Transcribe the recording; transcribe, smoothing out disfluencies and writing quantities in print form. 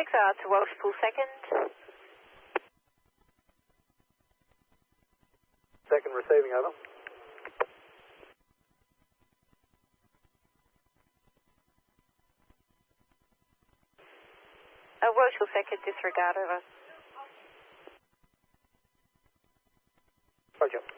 to Welsh Pool second. Second receiving, over. Welsh Pool second, disregard, over. Roger.